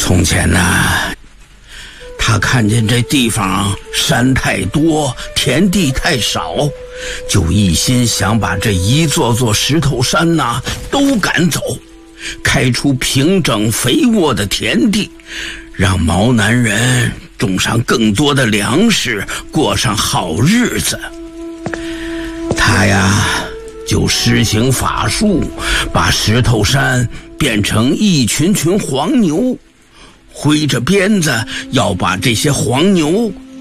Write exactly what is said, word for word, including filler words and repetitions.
从前呢，他看见这地方山太多，田地太少，就一心想把这一座座石头山呐都赶走，开出平整肥沃的田地，让毛南人种上更多的粮食，过上好日子。他呀就施行法术，把石头山变成一群群黄牛，挥着鞭子要把这些黄牛